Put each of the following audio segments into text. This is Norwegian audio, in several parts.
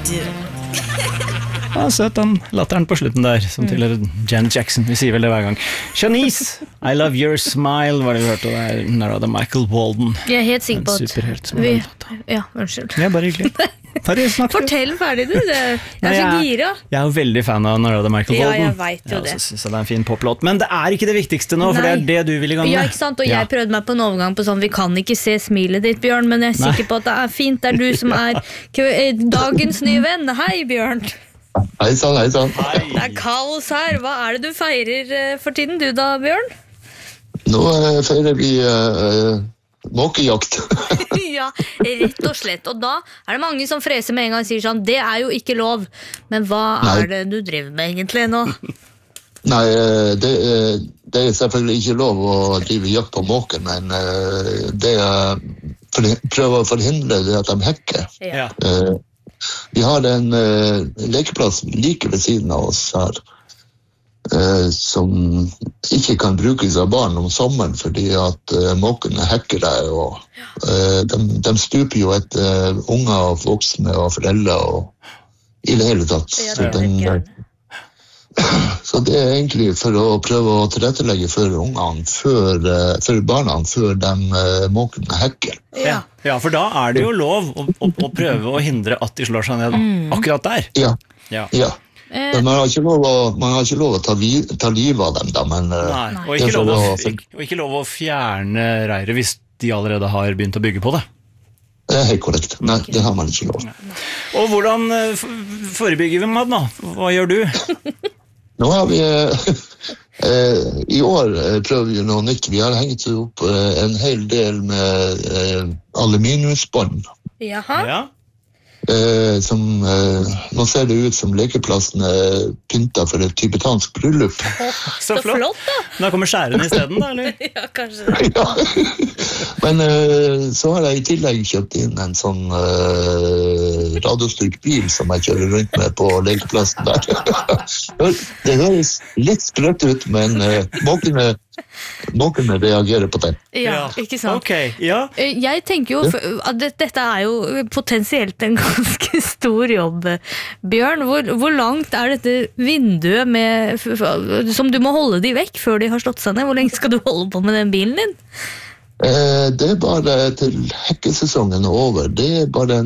Søt den latteren på slutten der, som tilhører Janet Jackson. Vi sier vel det hver gang. Shanice, I Love Your Smile, var det vi hørte der. Når det Michael Walden. Jeg helt sikker på at superhelt som ja, unnskyld. Ja, bare hyggelig. Fortell ferdig du, jeg så gira. Jeg jo veldig fan av når det Michael Walden. Ja, jeg vet jo det. Så det en fin poplåt. Men det ikke det viktigste nå, for det det du vil I gang med. Ja, ikke sant, og jeg prøvde meg på en overgang på sånn, vi kan ikke se smilet ditt, Bjørn, men jeg sikker på at det fint, det du som dagens nye venn. Hei, Bjørn. Hei sann. Det kaos her. Hva det du feirer for tiden, du da, Bjørn? Nå feirer vi måkejakt. Ja, rett og slett. Og da det mange som freser med en gang og sier sånn, det jo ikke lov. Men hva det du driver med egentlig nå? Nei, det selvfølgelig ikke lov å drive jakt på måker, men det prøver å forhindre det at de hekker. Ja. Vi har en lekeplass like ved siden av oss her, som ikke kan brukes av barn om sommeren, fordi at måkene hekker der, og de stuper jo etter unger og voksne og foreldre, og I det hele tatt. Så det egentlig for å prøve å tilrettelegge for ungene, for barna, før de måkene hekker. Ja, for da det jo lov å prøve å hindre at de slår seg ned akkurat der. Ja. Men man har ikke lov å ta livet av dem da, men Nei, og ikke lov å fjerne reiret hvis de allerede har begynt å bygge på det. Det helt korrekt. Nei, det har man ikke lov. Og hvordan forebygger vi mat da? Hva gjør du? Nå har vi I år prøver vi noe nytt. Vi har hengt opp en hel del med aluminiumsbånd. Jaha. Ja. Som nå ser det ut som lekeplassen pyntet for et tibetansk bryllup. Så flott da. Da kommer skjæren I stedet da, eller? Ja, kanskje det. Ja. Men så har jeg I tillegg kjøpt inn en sånn radiostyrt bil som jeg kjører rundt med på lekeplassen der. Det høres litt sprøtt ut, men måkene reagerer på det. Ja, ikke sant? Ok, ja. Jeg tenker jo at dette jo potensielt en ganske stor jobb, Bjørn. Hvor langt dette vinduet som du må holde de vekk før de har slått seg ned? Hvor lenge skal du holde på med den bilen din? Det bare til hekkesesongen over. Det bare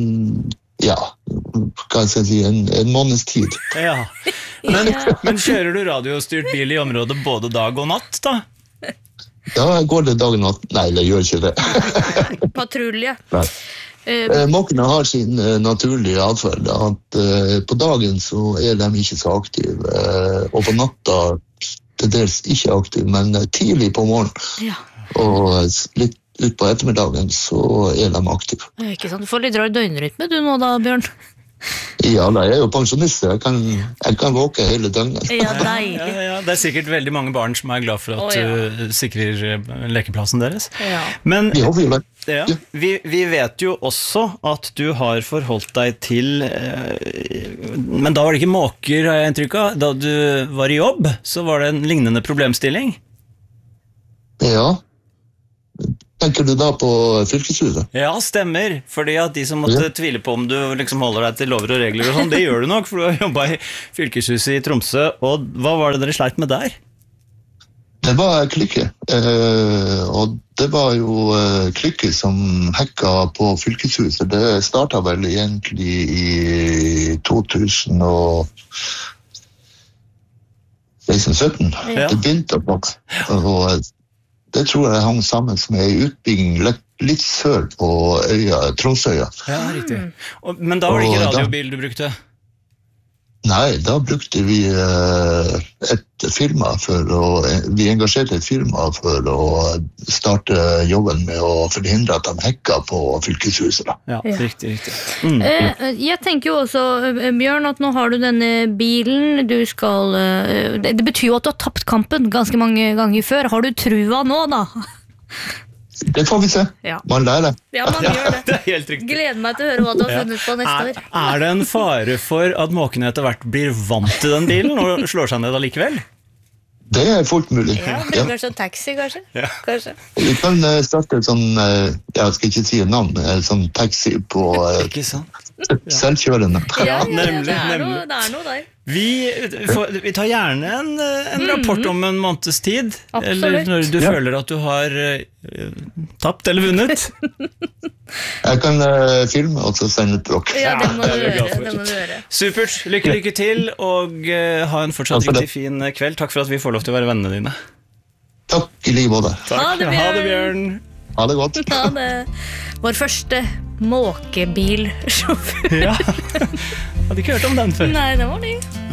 kan jeg si, en måneds tid. Ja. Men kjører du radiostyrt bil I området både dag og natt da? Da går det dag og natt. Nei, det gjør ikke det. Patrulje. Måkene har sin naturlige adferd. At på dagen så de ikke så aktive, og på natta til dels ikke aktive, men tidlig på morgenen. Ja. Og litt ut på ettermiddagen så de aktive. Ikke sant? Du får litt rar døgnrytme du nå da, Bjørn. Ja, jeg jo pensjonist. Jeg kan våke hele døgnet. Ja, deilig. Ja, det sikkert veldig mange barn som glad for at du sikrer lekeplassen deres. Ja. Men vi håper jo det. Vi vet jo også at du har forholdt deg til men da var det ikke måker, har jeg inntrykk av. Da du var I jobb, så var det en lignende problemstilling. Ja. Tenker du da på fylkeshuset? Ja, stemmer. Fordi at de som måtte tvile på om du liksom holder deg til lover og regler og sånn, det gjør du nok, for du har jobbet I fylkeshuset I Tromsø. Og hva var det dere sleit med der? Det var Klikke. Og det var jo Klikke som hekka på fylkeshuset. Det startet vel egentlig I 2016-17. Det begynte på. Og det tror jeg hang sammen med utbygging litt sør på Tromsøya. Ja, riktig. Men da var det ikke radiobil du brukte? Nei, da brukte vi et firma vi engasjerte et firma for å starte jobben med å forhindre at de hekka på fylkeshuset. Ja, riktig. Jeg tenker jo også, Bjørn, at nå har du denne bilen, det betyr jo at du har tapt kampen ganske mange ganger før. Har du trua nå da? Det får vi se. Man lærer. Ja, man gjør det. Det helt riktig. Gleder meg til å høre hva du har funnet på neste år. Det en fare for at måkene etter hvert blir vant til den bilen og slår seg ned allikevel? Det fullt mulig. Ja, bruker sånn taxi, kanskje? Ja. Kanskje. Vi kan starte sånn, jeg skal ikke si navn, sånn taxi på Ikke sant? Selvkjørende. nemlig, det er nemlig. noe der. Vi tar gjerne en rapport om en måneds tid. Absolutt. Eller når du føler at du har tapt eller vunnet. Jeg kan filme og så sende til dere. Ja, det må Ja, du det er jeg glad gjøre. for. Det må du gjøre. Supert. Lykke til, og ha en fortsatt Takk for det. riktig fin kveld. Takk for at vi får lov til å være vennene dine. Takk i like måte. Ha det, Bjørn. Ha det, Bjørn. Ha det godt. Ha det. Vår første måkebilsjåfør. Ja. Hadde ikke hørt om den før. Nei, det var ny.